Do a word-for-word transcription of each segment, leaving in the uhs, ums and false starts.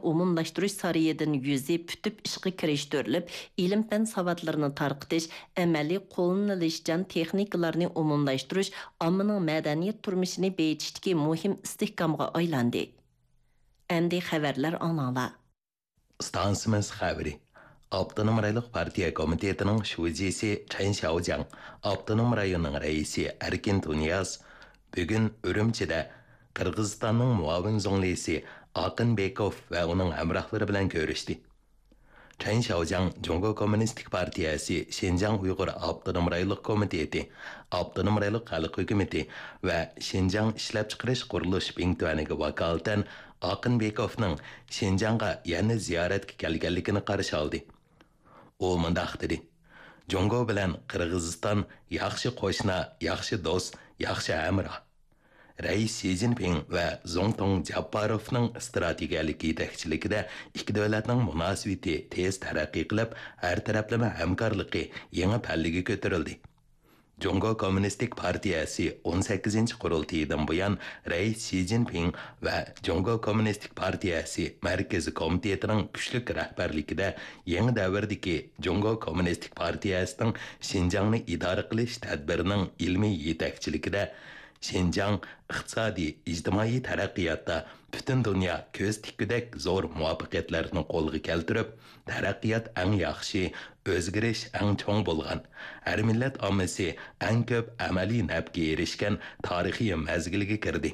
umumlaştırış sarayıdan yüzü pütüp işqi kiriştirilib, ilim-fen savatlarını tarqıtış, əməli qo'llanılışcan texnikalarını umumlaştırış, amının mədaniyet turmuşini beyitişdiki muhim istihkamga aylandı. Əmdi xəbərlər anala. Stansimiz xəbəri. Abdunum Rayonluq Partiya Komitetining şujisi Chen Xiaojiang, Abdunum rayonining raisi Erkin Tunyaz bugun Urumchida Qirg'izistonning muavin zonglisi Aqin Bekov va uning hamrohlari bilan ko'rishdi. Chen Xiaojiang Jungo Kommunistik Partiyasi Xinjiang Uyg'ur Abdunum Rayonluq Komiteti, Abdunum Rayonluq Xalq Hukumati va Xinjiang ishlab chiqarish qurilish bintuvaniga vakolatan Aqin Bekovning Xinjiangga yana ziyoratga kelganligini qarshi oldi. U mundaq dedi: Jungo bilan Qirg'iziston yaxshi qo'shni, yaxshi do'st, yaxshi hamroh. Rais Xi Jinping va Zongtong Japarovning strategiyalik yetakchiligida ikki davlatning munosabati tez taraqqiy qilib, har taraflama hamkorligi yangi pallaga ko'tarildi. Jungo Kommunistik Partiyasi o'n sakkizinchi qurultiyidan buyon Rais Xi Jinping va Jungo Kommunistik Partiyasi Markaziy komitetining kuchli rahbarligida yangi davrdagi Jungo Kommunistik Partiyasining Xinjiangni idora qilish tadbirining ilmiy yetakchiligida Xinjiang iqtisodiy, ijtimoiy taraqqiyotda butun dunyo ko'z tikkudek zo'r muvaffaqiyatlarni qo'lga keltirib, taraqqiyot eng yaxshi, o'zgarish eng cho'ng bo'lgan, har millat ommasi eng ko'p amaliy nafga erishgan tarixiy mazgilga kirdi.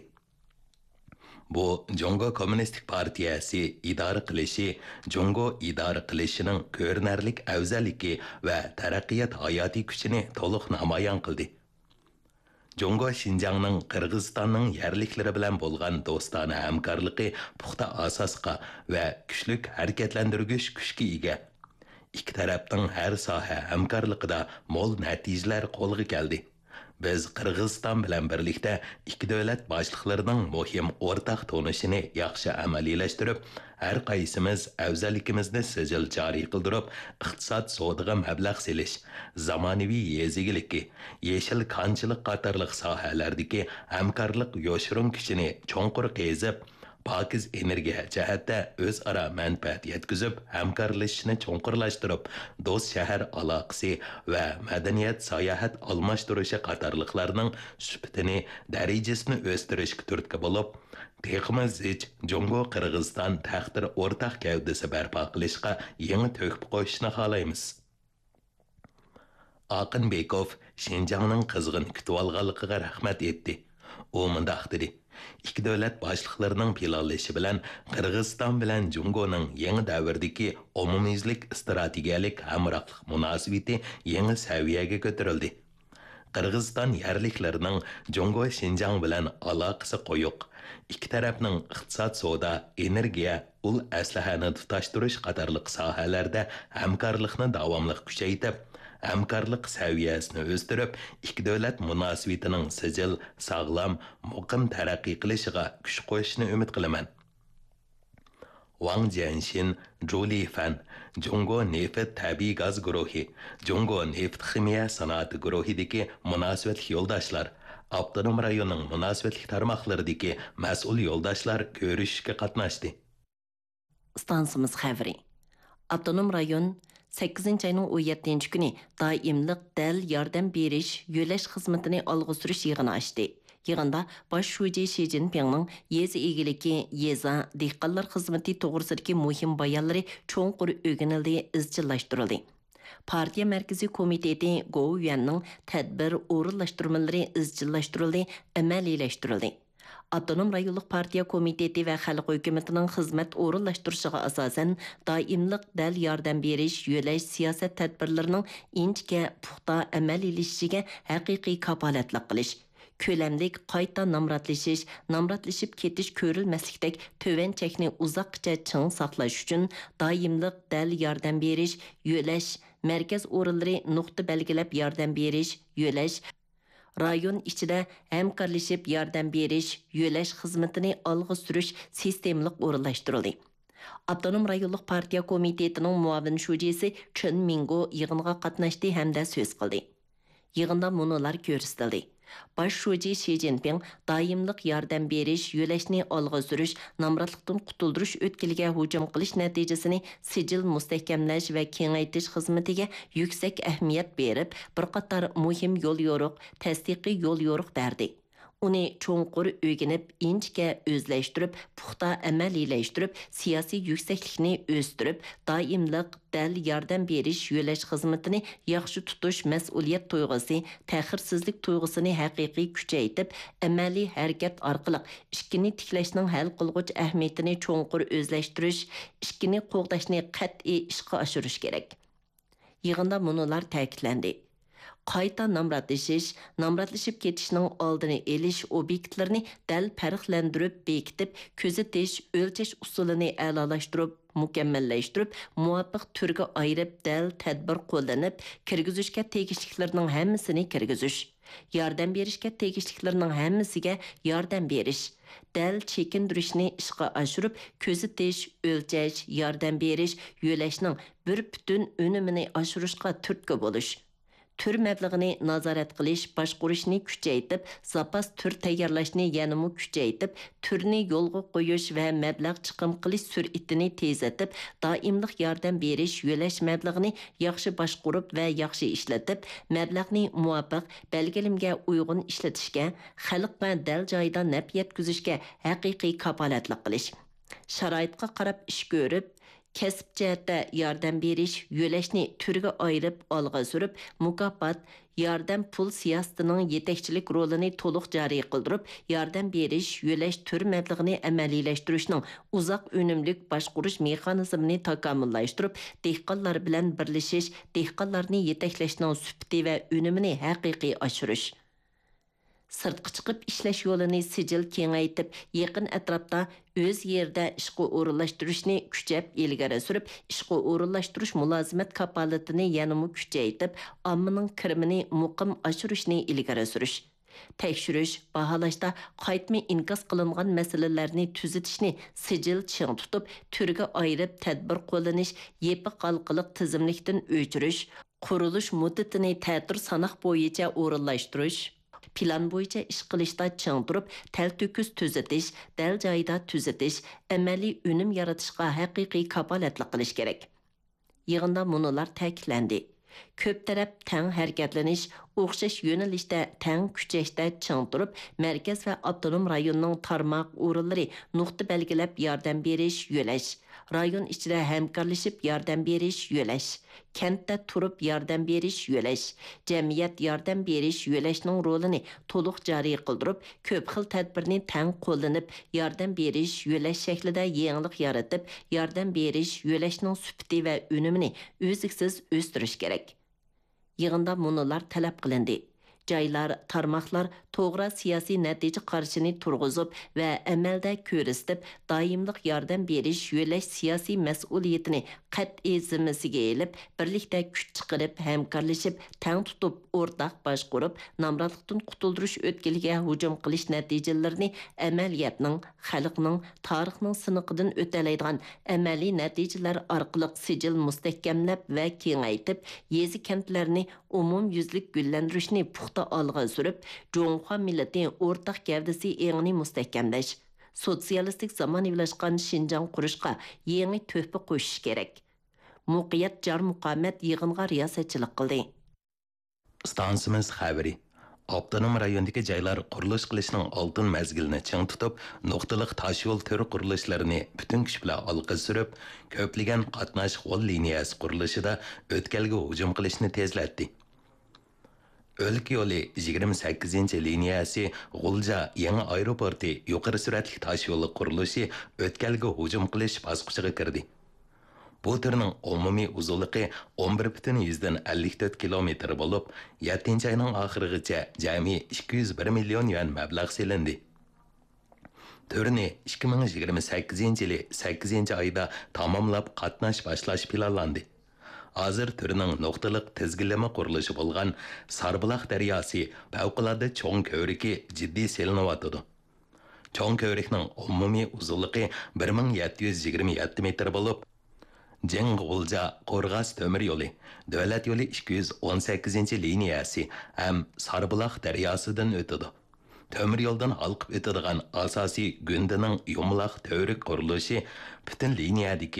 Bu Jungo Kommunistik Partiyasi idora qilishi, Jungo idora qilishining ko'rinarlik afzalligi va taraqqiyot hayotiy kuchini to'liq namoyon qildi. Jungo Xinjiangning Qirg'izistonning yerliklari bilan bo'lgan do'stona hamkorligi puxta asosga va kuchlik harakatlantirgich kuchga ega. Ikki tarafning har soha hamkorligida mo'l natijalar qo'lga keldi. Biz Qirg'iziston bilan birlikda ikki davlat boshliqlarining muhim o'rtaq tonishini yaxshi amaliylashtirib, har qaysimiz afzalligimizni sijil joriy qildirib, iqtisod savdoga mablag' selish, zamonaviy yezigiligi, yeshil konchilik qatorliq sohalardagi hamkorlik yoshirun kuchini cho'nqur qezib, pokiz energiya jihatda o'zaro manfaat yetkazib, hamkorlashishni cho'nqurlashtirib, do'st shahar aloqasi va madaniyat sayohat almashtirishi qatorliqlarning sifatini, darajasini o'stirishga turtki bo'lib, texmiz ich Jungo Qirg'iziston taqdir o'rtaq gavdasi barpo qilishga yangi to'kib qo'yishni xohlaymiz. Aqin Bekov Xinjiangning qizg'in kutib olganligiga rahmat etdi. U mundaq dedi: İki davlat boshliqlarining planlashi bilan Qirg'iziston bilan Jungoning yangi davrdagi umumiylik strategiyalik hamrohlik munosabati yangi saviyaga ko'tarildi. Qirg'iziston yerliklarining Jungo Xinjiang bilan aloqasi qo'yiq. İki tarafning iqtisod, savdo, energiya, ul aslahani tutashtirish qatorliq sohalarda hamkorlikni davomli kuchaytirib, hamkorlik saviyasini o'stirib, ikki davlat munosabatining sijil, sog'lom, muqim taraqqiy qilishiga kuch qo'shishni umid qilaman. Wang Jianxin, Zhu Fan, Jungo Neft Tabiiy gaz guruhi, Jungo Neft Ximiya sanoati guruhidagi munosabatli yo'ldoshlar, Abdunum rayonining munosabatli tarmoqlaridagi mas'ul yo'ldoshlar ko'rishishga qatnashdi. Stansimiz xəbəri. Abdunum rayon sakkizinchi ayning o'n yettinchi kuni doimliq dal yordam berish, yo'lash xizmatini olg'a surish yig'ini ochdi. Yig'inda bosh shuji Xi Jinpingning yezi egiligi, yeza, dehqonlar xizmati to'g'risidagi muhim bayonlari cho'nqur o'rganildi, izchillashtirildi. Partiya Markaziy Komiteti Go'yuanning tadbir o'rinlashtirmalari izchillashtirildi, amaliylashtirildi. Abdunum rayonluq partiya komiteti va xalq hukumatining xizmat o'rinlashtirishiga asosan doimliq dal yordam berish, yo'lash siyosat tadbirlarining inchga puxta amaliylashishiga haqiqiy kapolatlik qilish, ko'lamlik qayta namratlashish, namratlashib ketish ko'rilmaslikdek to'van chekni uzoqcha ching saqlash uchun doimliq dal yordam berish, yo'lash, markaz o'rinlari nuqta belgilab yordam berish, yo'lash, rayon ichida hamkorlashib yordam berish, yo'lash xizmatini olg'a surish sistemlik o'rinlashtirildi. Abdunum rayonluq partiya komitetining muavin shujisi Chen Mingo yig'inga qatnashdi hamda so'z qildi. Yig'inda munolar ko'rsatildi. Baş şuji Xi Jinping daimlik yordam berish, yo'lashni olg'a surish, namratlikdan qutuldirish o'tkiliga hujum qilish natijasini sijil mustahkamlash va kengaytirish xizmatiga yuksak ahamiyat berib, bir qator muhim yo'l yo'riq, tasdiqiy yo'l yo'riq berdi. Uni cho'nqur o'rganib, inchga o'zlashtirib, puxta amaliyleştirib, siyosiy yuksaklikni o'stirib, doimliq dal yordam berish, yo'lash xizmatini yaxshi tutish mas'uliyat tuyg'usi, ta'xirsizlik tuyg'usini haqiqiy kuchaytirib, amaliy harakat orqali ishkini tiklashning hal qilg'uch ahamiyatini cho'nqur o'zlashtirish, ishkini qo'g'dashni qat'iy ishga oshirish kerak. Yig'inda munolar ta'kidlandi. Qayta namratlashish, namratlashib ketishning oldini elish obyektlarini dal farqlantirib, bekitib, ko'zitish, o'lchash usulini a'lolashtirib, mukammallashtirib, muvofiq turga ayirib, dal tadbir qo'llanib, kirgizishga tegishliklarning hammasini kirgizish, yordam berishga tegishliklarning hammasiga yordam berish, dal chekindirishni ishga oshirib, ko'zitish, o'lchash, yordam berish, yo'lashning bir butun unumini oshirishga turtki bo'lish. Tür məbləğini nazaret qilish, başqurishni kuchaytib, zapas tür tayyorlashni yanımı kuchaytib, türni yo'lga qo'yish va məbləğ chiqim qilish sur'atini tezlatib, doimlik yordam berish, yo'lash məbləğini yaxshi başqurib va yaxshi ishlatib, məbləğni muvofiq belgilimga uyg'un ishlatishga, xalq va dal joyida naf yetkazishga haqiqiy kapolatlik qilish. Sharoitga qarab ish ko'rib, kasb jihatda yordam berish, yo'lashni turga ayirib olg'a surib, mukofot, yordam pul siyosatining yetakchilik rolini to'liq joriy qildirib, yordam berish, yo'lash tur mablag'ini amaliyleştirishning uzoq unumlik boshqurish mexanizmini takomillashtirib, dehqonlar bilan birlashish, dehqonlarni yetaklashning sifati va unumini haqiqiy oshirish. Sırtqı chiqib ishlash yo'lini sijil kengaytib, yaqin atrofda o'z yerda ishga o'rinlashtirishni kuchab ilgari surib, ishga o'rinlashtirish mulozimat kapolatini yanada kuchaytib, ommaning kirimini muqim oshirishni ilgari surish. Tekshirish, baholashda qaytma inkos qilingan masalalarni tuzatishni sijil ching tutib, turga ayirib tadbir qo'llanish, yepi qalqiliq tizimlikdan o'chirish, qurilish muddatini ta'tir sanoq bo'yicha o'rinlashtirish, plan bo'yicha ish qilishda ching turib, talto'kis tuzatish, dal joyida tuzatish, amaliy unum yaratishga haqiqiy kapolatlik qilish kerak. Yig'inda munolar ta'kidlandi. Ko'p taraf tang harakatlanish, o'xshash yo'nalishda tang kuchashda ching turib, markaz va avtonom rayonning tarmoq o'rinlari nuqta belgilab yordam berish, yo'lash, rayon ichida hamkorlashib yordam berish, yo'lash, kentda turib yordam berish, yo'lash, jamiyat yordam berish, yo'lashning rolini to'liq joriy qildirib, ko'p xil tadbirni tang qo'llanib, yordam berish, yo'lash shaklida yangilik yaratib, yordam berish, yo'lashning sifati va unumini o'ziksiz o'stirish kerak. Yig'inda munolar talab qilindi. Joylar, tarmoqlar to'g'ri siyosiy natija qarshini turg'izib va amalda ko'rsatib, doimlik yordam berish, yo'lash siyosiy mas'uliyatini qat'iy zimmasiga olib, birlikda kuch chiqarib, hamkorlashib, tang tutib, o'rtaq boshqurib, namratlikdan qutuldirish o'tkiliga hujum qilish natijalarini amaliyotning, xalqning, tarixning siniqidan o'talaydigan amaliy natijalar orqali sijil mustahkamlab va kengaytib, yezi kentlarni umumyuzlik gullantirishni puxta olg'a surib, Jonghua millati o'rtaq gavdasi engini mustahkamlash, sotsialistik zamonaviylashgan Şinjan qurishga yangi to'hfa qo'shish kerak. Muqiyat jar muqomat yig'inga riyosatchilik qildi. Stansimiz xabari. Avtonom rayondagi joylar qurilish qilishning oltin mazgilini ching tutib, nuqtaliq tosh yo'l turi qurilishlarini butun kuch bilan olg'a surib, ko'plagan qatnash yo'l liniyasi qurilishida o'tkalga hujum qilishni tezlatdi. O'lka yo'li yigirma sakkizinchi liniyasi G'ulja yangi aeroporti yuqori sur'atli tosh yo'li qurilishi o'tkalga hujum qilish bosqichiga kirdi. Bu turning umumiy uzunligi o'n bir butun yuzdan ellik to'rt kilometr bo'lib, yettinchi oyning oxirigacha jami ikki yuz bir million yuan mablag' selindi. Turni ikki ming yigirma sakkizinchi yili sakkizinchi oyda tamomlab qatnash boshlash planlandi. Hozir turning nuqtaliq tizginlama qurilishi bo'lgan Sarbulaq daryosi favqulodda cho'ng ko'riki jiddiy selinyotdi. Cho'ng ko'rikning umumiy uzunligi bir ming yetti yuz yigirma yetti metr bo'lib, Jing'g'ulja Qo'rg'as temir yo'li, davlat yo'li ikki yuz o'n sakkizinchi liniyasi ham Sarbuloq daryosidan o'tadi. Temir yo'ldan halqib o'tadigan asosiy Gündining yumaloq tövrik qurilishi butun liniyadagi